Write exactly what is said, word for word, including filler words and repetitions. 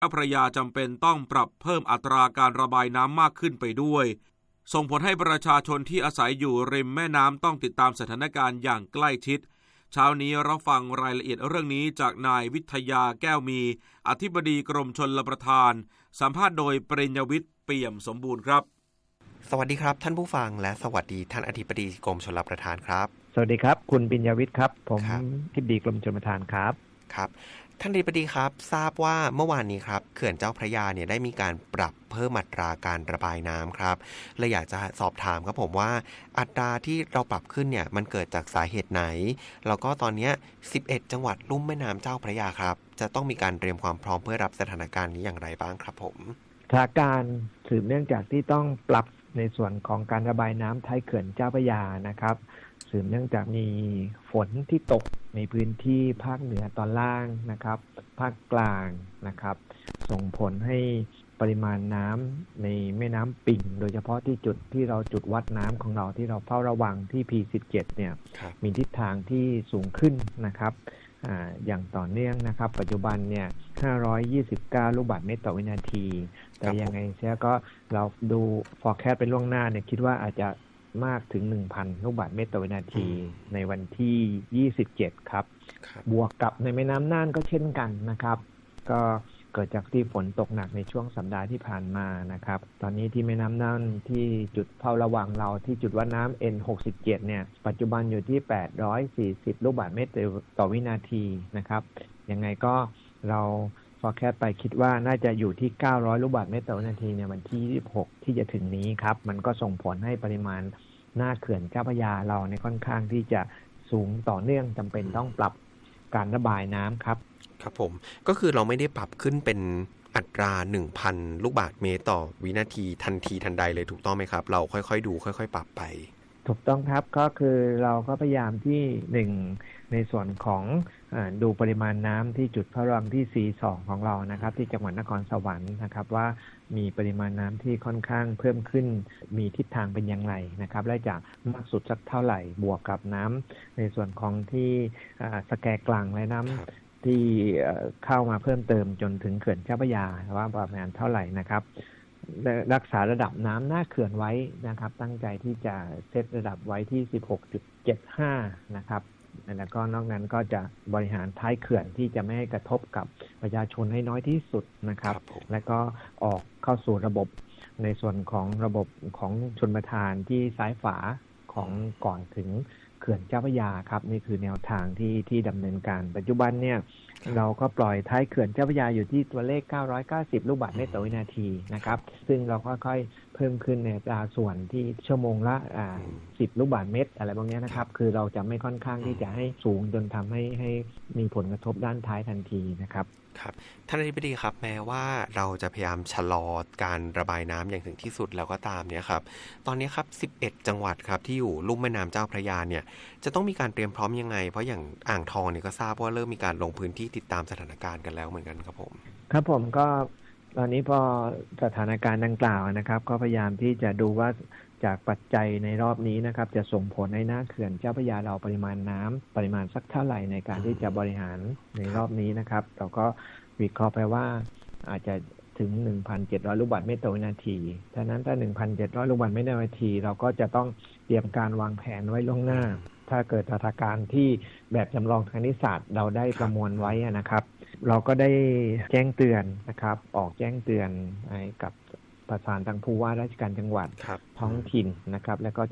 เจ้าพระยาจำเป็นต้องปรับเพิ่มอัตราการระบายน้ำมากขึ้นไปด้วยส่งผลให้ประชาชนที่อาศัยอยู่ริมแม่น้ำต้องติดตามสถานการณ์อย่างใกล้ชิดเช้านี้เราฟังรายละเอียดเรื่องนี้จากนายวิทยาแก้วมีอธิบดีกรมชลประทานสัมภาษณ์โดยปริญญวิทย์เปี่ยมสมบูรณ์ครับสวัสดีครับท่านผู้ฟังและสวัสดีท่านอธิบดีกรมชลประทานครับสวัสดีครับคุณปริญญวิทย์ครับผมอธิบดีกรมชลประทานครับครับท่านอธิบดีครับทราบว่าเมื่อวานนี้ครับเขื่อนเจ้าพระยาเนี่ยได้มีการปรับเพิ่มอัตราการระบายน้ำครับเลยอยากจะสอบถามครับผมว่าอัตราที่เราปรับขึ้นเนี่ยมันเกิดจากสาเหตุไหนแล้วก็ตอนนี้สิบเอ็ดจังหวัดลุ่มแม่น้ำเจ้าพระยาครับจะต้องมีการเตรียมความพร้อมเพื่อรับสถานการณ์นี้อย่างไรบ้างครับผมสถานการณ์สืบเนื่องจากที่ต้องปรับในส่วนของการระบายน้ำท้ายเขื่อนเจ้าพระยานะครับสืบเนื่องจากมีฝนที่ตกในพื้นที่ภาคเหนือตอนล่างนะครับภาคกลางนะครับส่งผลให้ปริมาณน้ำในแม่น้ำปิ่งโดยเฉพาะที่จุดที่เราจุดวัดน้ำของเราที่เราเฝ้าระวังที่ พี สิบเจ็ด เนี่ยมีทิศทางที่สูงขึ้นนะครับอ่าอย่างต่อเนื่องนะครับปัจจุบันเนี่ยห้าร้อยยี่สิบเก้าลูกบาศก์เมตรต่อวินาทีแต่ยังไงเสียก็เราดู forecast เป็นล่วงหน้าเนี่ยคิดว่าอาจจะมากถึง หนึ่งพัน ลูกบาศก์เมตรต่อวินาทีในวันที่ยี่สิบเจ็ดครับบวกกับในแม่น้ำน่านก็เช่นกันนะครับก็เกิดจากที่ฝนตกหนักในช่วงสัปดาห์ที่ผ่านมานะครับตอนนี้ที่แม่น้ำน่านที่จุดเฝ้าระวังเราที่จุดวัดน้ำ เอ็น หกสิบเจ็ด เนี่ยปัจจุบันอยู่ที่แปดร้อยสี่สิบลูกบาศก์เมตรต่อวินาทีนะครับยังไงก็เราforecast ไปคิดว่าน่าจะอยู่ที่เก้าร้อยลูกบาศก์เมตรต่อวินาทีในวันที่ยี่สิบหกที่จะถึงนี้ครับมันก็ส่งผลให้ปริมาณหน้าเขื่อนเจ้าพระยาเราในค่อนข้างที่จะสูงต่อเนื่องจำเป็นต้องปรับการระบายน้ำครับครับผมก็คือเราไม่ได้ปรับขึ้นเป็นอัตรา หนึ่งพัน ลูกบาศก์เมตรต่อวินาทีทันทีทันใดเลยถูกต้องไหมครับเราค่อยๆดูค่อยๆปรับไปถูกต้องครับก็คือเราก็พยายามที่หนึ่งในส่วนของอ่าดูปริมาณน้ำที่จุดเฝ้าระวังที่ ซี สอง ของเรานะครับที่จังหวัดนครสวรรค์นะครับว่ามีปริมาณน้ำที่ค่อนข้างเพิ่มขึ้นมีทิศทางเป็นอย่างไรนะครับและจะมากสุดสักเท่าไหร่บวกกับน้ำในส่วนของที่อ่าสแกกลางและน้ำที่เข้ามาเพิ่มเติมจนถึงเขื่อนเจ้าพระยาว่าประมาณเท่าไหร่นะครับรักษาระดับน้ำหน้าเขื่อนไว้นะครับตั้งใจที่จะเซตระดับไว้ที่ สิบหกจุดเจ็ดห้า นะครับแล้วก็นอกนั้นก็จะบริหารท้ายเขื่อนที่จะไม่ให้กระทบกับประชาชนให้น้อยที่สุดนะครับและก็ออกเข้าสู่ระบบในส่วนของระบบของชลประทานที่ซ้ายฝาของก่อนถึงเขื่อนเจ้าพระยาครับนี่คือแนวทางที่ที่ดำเนินการปัจจุบันเนี่ยเราก็ปล่อยท้ายเขื่อนเจ้าพระยาอยู่ที่ตัวเลขเก้าร้อยเก้าสิบลูกบาศก์เมตรต่อวินาทีนะครับซึ่งเราค่อยๆเพิ่มขึ้นในอัตราส่วนที่ชั่วโมงละอ่าสิบลูกบาศก์เมตรอะไรพวกนี้นะครับคือเราจะไม่ค่อนข้างที่จะให้สูงจนทำให้ให้มีผลกระทบด้านท้ายทันทีนะครับครับท่านอธิบดีครับแม้ว่าเราจะพยายามชะลอการระบายน้ำอย่างถึงที่สุดแล้วก็ตามเนี่ยครับตอนนี้ครับสิบเอ็ดจังหวัดครับที่อยู่ลุ่มแม่น้ำเจ้าพระยาเนี่ยจะต้องมีการเตรียมพร้อมยังไงเพราะอย่างอ่างทองเนี่ยก็ทราบว่าเริ่มมีการลงพื้นที่ติดตามสถานการณ์กันแล้วเหมือนกันครับผมครับผมก็ตอนนี้พอสถานการณ์ดังกล่าวนะครับก็พยายามที่จะดูว่าจากปัจจัยในรอบนี้นะครับจะส่งผลให้หน้าเขื่อนเจ้าพระยาเราปริมาณน้ำปริมาณสักเท่าไหร่ในการที่จะบริหารในรอบนี้นะครับเราก็วิเคราะห์ไปว่าอาจจะถึง หนึ่งพันเจ็ดร้อย ลูกบาศก์เมตรต่อวินาทีฉะนั้นถ้า หนึ่งพันเจ็ดร้อย ลูกบาศก์เมตรต่อวินาทีเราก็จะต้องเตรียมการวางแผนไว้ล่วงหน้าถ้าเกิดสถานการณ์ที่แบบจำลองทางคณิตศาสตร์เราได้ประมวลไว้นะครับเราก็ได้แจ้งเตือนนะครับออกแจ้งเตือนให้กับประสานทางผู้ว่าราชการจังหวัดท้องถิ่นนะครับแล้วก็